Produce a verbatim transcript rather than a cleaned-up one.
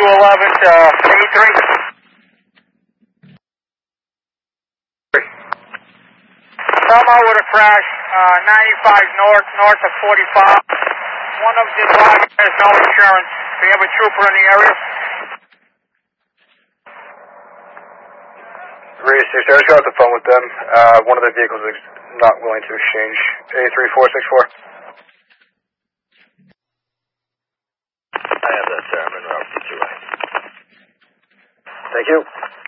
two eleven to A three. Somehow with a crash, uh, ninety-five north, north of forty-five. One of the drivers has no insurance. We have a trooper in the area. Reese, I just got off the phone with them. Uh, one of their vehicles is not willing to exchange. A three four six four. I have that, sir. I'm in route for two A. Thank you.